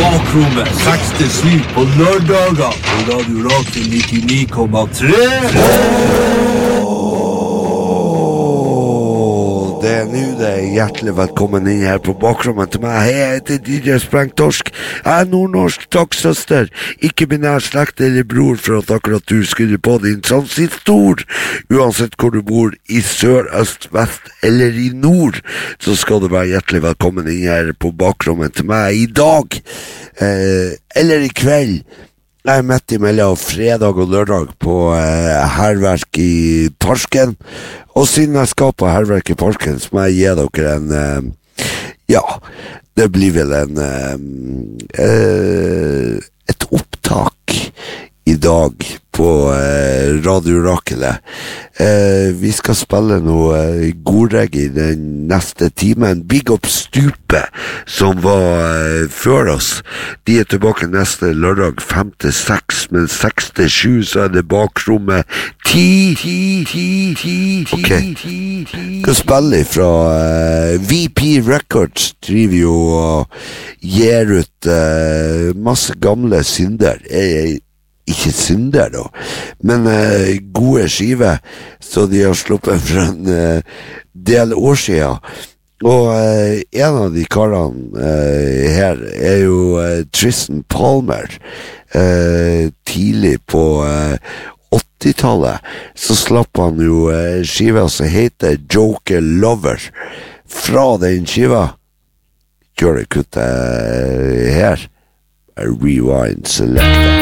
Bakrommet 6-7 på lørdager på Radio Rakel 99,3. Det er nå det. Hjertelig velkommen inn her på bakrommet til meg. Hei, jeg heter DJ Sprengtorsk. Jeg er nordnorsk takksøster, ikke binær slekt eller bror, for at akkurat du skulle på din transistor. Uansett hvor du bor, i sør, øst, vest eller i nord, så skal du være hjertelig velkommen inn her på bakrommet til meg i dag. Eller i kveld. Jeg er midt imellom fredag og lørdag på herverk i Parsken. Og siden jeg skal på herverk i Parsken, så må jeg gi dere en ja, det blir vel en et opptak i dag på Radio Rakelet. Vi skal spille noe godregg i den neste timen. Big Up Stupe, som var før oss. De er tilbake neste lørdag 5-6, men 6-7 så er det bakrommet 10. Ok, skal spille fra VP Records, driver jo og gir ut masse gamle synder. Ikke synder da, men gode skiver, så de har sluppet for en del år siden. Og en av de karene her er jo Tristan Palmer. Tidlig på 80-tallet så slapp han jo skiva som heter Joker Lover. Fra den skiva gjør det kuttet her. Rewind Selector.